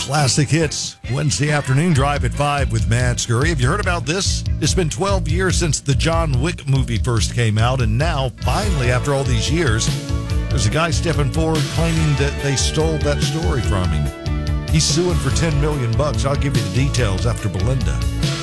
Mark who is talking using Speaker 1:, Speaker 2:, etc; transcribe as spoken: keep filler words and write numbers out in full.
Speaker 1: Classic Hits, Wednesday afternoon drive at five with Matt Scurry. Have you heard about this? It's been twelve years since the John Wick movie first came out, and now, finally, after all these years, there's a guy stepping forward claiming that they stole that story from him. He's suing for ten million bucks. I'll give you the details after Belinda.